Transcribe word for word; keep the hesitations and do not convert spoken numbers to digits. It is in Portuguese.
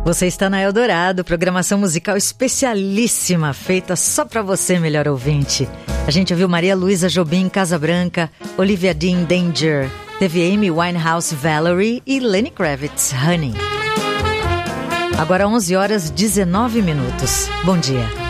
Você está na Eldorado, programação musical especialíssima, feita só pra você, melhor ouvinte. A gente ouviu Maria Luísa Jobim, Casa Branca, Olivia Dean, Danger, teve Amy Winehouse, Valerie e Lenny Kravitz, Honey. Agora onze horas e dezenove minutos. Bom dia.